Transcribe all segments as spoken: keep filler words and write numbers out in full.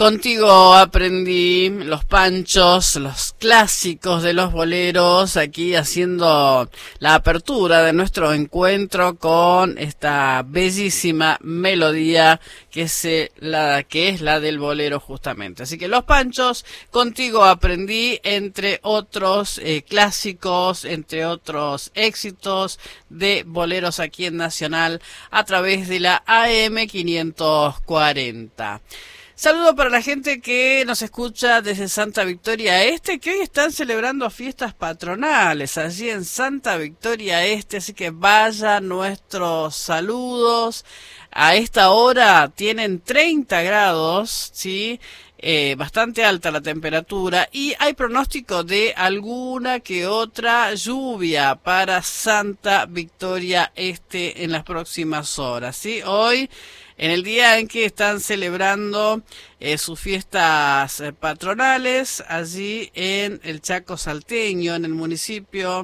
Contigo aprendí los panchos, los clásicos de los boleros, aquí haciendo la apertura de nuestro encuentro con esta bellísima melodía que es eh, la que es la del bolero justamente. Así que los panchos, contigo aprendí, entre otros eh, clásicos, entre otros éxitos de boleros aquí en Nacional a través de la A M quinientos cuarenta. Saludo para la gente que nos escucha desde Santa Victoria Este, que hoy están celebrando fiestas patronales allí en Santa Victoria Este, así que vaya nuestros saludos. A esta hora tienen treinta grados, ¿sí? Eh, bastante alta la temperatura y hay pronóstico de alguna que otra lluvia para Santa Victoria Este en las próximas horas, ¿sí? Hoy, en el día en que están celebrando eh, sus fiestas eh, patronales, allí en el Chaco Salteño, en el municipio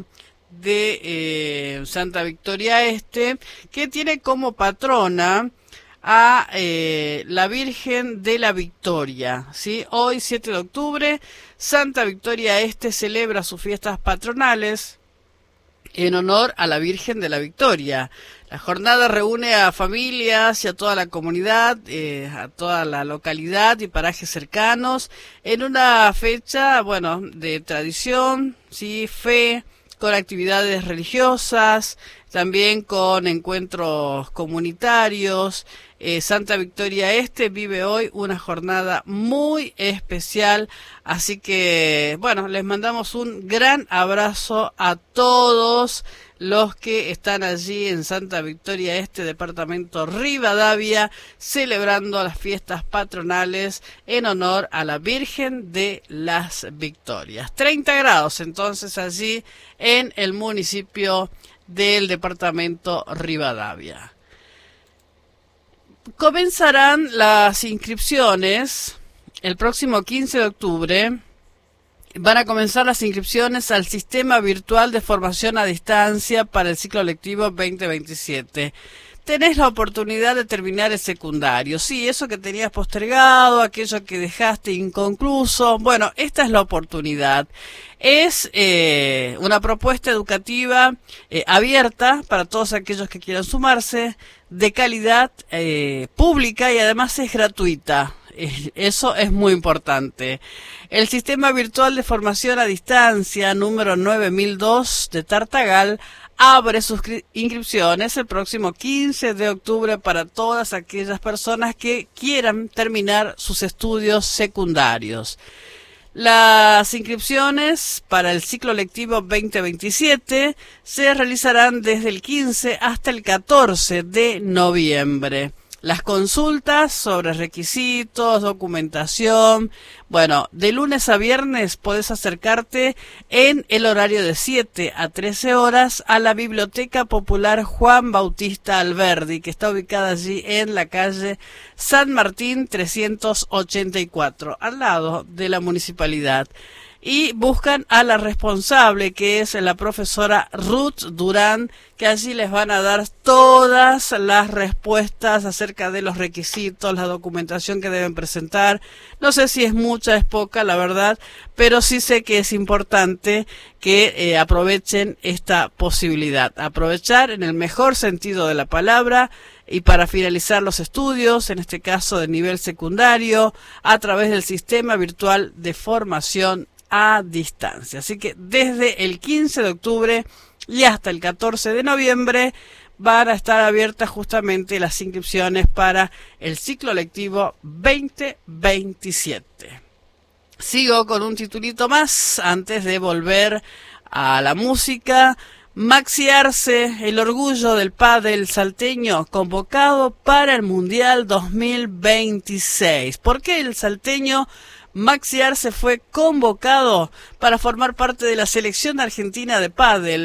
de eh, Santa Victoria Este, que tiene como patrona a eh, la Virgen de la Victoria, ¿sí? Hoy, siete de octubre, Santa Victoria Este celebra sus fiestas patronales en honor a la Virgen de la Victoria. La jornada reúne a familias y a toda la comunidad, eh, a toda la localidad y parajes cercanos, en una fecha, bueno, de tradición, sí, fe, con actividades religiosas, también con encuentros comunitarios. Eh, Santa Victoria Este vive hoy una jornada muy especial, así que, bueno, les mandamos un gran abrazo a todos los que están allí en Santa Victoria Este, departamento Rivadavia, celebrando las fiestas patronales en honor a la Virgen de las Victorias. treinta grados entonces allí en el municipio del departamento Rivadavia. Comenzarán las inscripciones el próximo quince de octubre. Van a comenzar las inscripciones al Sistema Virtual de Formación a Distancia para el ciclo lectivo veinte veintisiete. Tenés la oportunidad de terminar el secundario. Sí, eso que tenías postergado, aquello que dejaste inconcluso. Bueno, esta es la oportunidad. Es eh, una propuesta educativa eh, abierta para todos aquellos que quieran sumarse, de calidad, eh, pública y además es gratuita. Eso es muy importante. El Sistema Virtual de Formación a Distancia número nueve mil dos de Tartagal abre sus inscripciones el próximo quince de octubre para todas aquellas personas que quieran terminar sus estudios secundarios. Las inscripciones para el ciclo lectivo veinte veintisiete se realizarán desde el quince hasta el catorce de noviembre. Las consultas sobre requisitos, documentación, bueno, de lunes a viernes podés acercarte en el horario de siete a trece horas a la Biblioteca Popular Juan Bautista Alberdi, que está ubicada allí en la calle San Martín trescientos ochenta y cuatro, al lado de la municipalidad. Y buscan a la responsable, que es la profesora Ruth Durán, que allí les van a dar todas las respuestas acerca de los requisitos, la documentación que deben presentar. No sé si es mucha, es poca, la verdad, pero sí sé que es importante que eh, aprovechen esta posibilidad. Aprovechar en el mejor sentido de la palabra y para finalizar los estudios, en este caso de nivel secundario, a través del Sistema Virtual de Formación a Distancia. Así que desde el quince de octubre y hasta el catorce de noviembre van a estar abiertas justamente las inscripciones para el ciclo lectivo veinte veintisiete. Sigo con un titulito más antes de volver a la música. Maxi Arce, el orgullo del pádel salteño, convocado para el Mundial dos mil veintiséis. ¿Por qué el salteño Maxi Arce fue convocado para formar parte de la selección argentina de pádel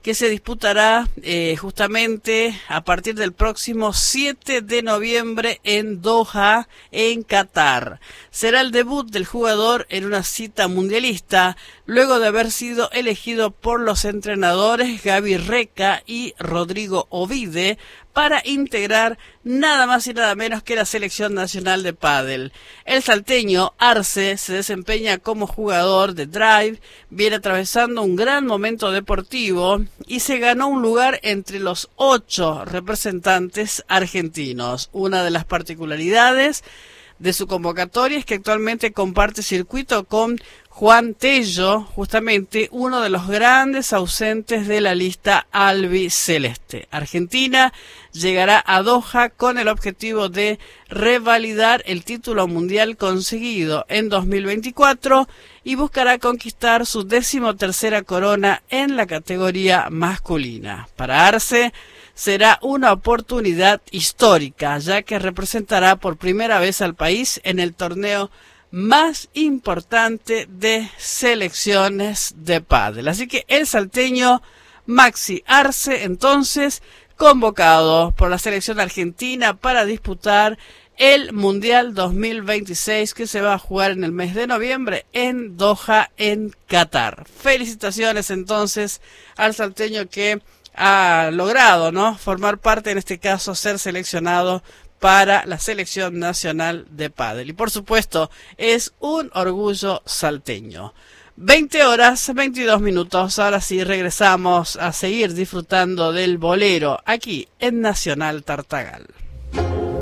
que se disputará eh, justamente a partir del próximo siete de noviembre en Doha, en Qatar. Será el debut del jugador en una cita mundialista, luego de haber sido elegido por los entrenadores Gaby Reca y Rodrigo Ovide para integrar nada más y nada menos que la selección nacional de pádel. El salteño Arce se desempeña como jugador de drive, viene atravesando un gran momento deportivo y se ganó un lugar entre los ocho representantes argentinos. Una de las particularidades de su convocatoria es que actualmente comparte circuito con Juan Tello, justamente uno de los grandes ausentes de la lista albiceleste. Argentina llegará a Doha con el objetivo de revalidar el título mundial conseguido en dos mil veinticuatro y buscará conquistar su decimotercera corona en la categoría masculina. Para Arce será una oportunidad histórica, ya que representará por primera vez al país en el torneo más importante de selecciones de pádel. Así que el salteño Maxi Arce, entonces, convocado por la selección argentina para disputar el Mundial dos mil veintiséis, que se va a jugar en el mes de noviembre en Doha, en Qatar. Felicitaciones entonces al salteño que ha logrado, ¿no?, formar parte, en este caso, ser seleccionado para la selección nacional de pádel. Y por supuesto, es un orgullo salteño. veinte horas, veintidós minutos. Ahora sí regresamos a seguir disfrutando del bolero aquí en Nacional Tartagal.